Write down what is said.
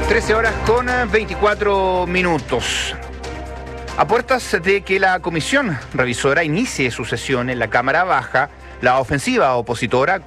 13 horas con 24 minutos. A puertas de que la comisión revisora inicie su sesión en la Cámara Baja, la ofensiva opositora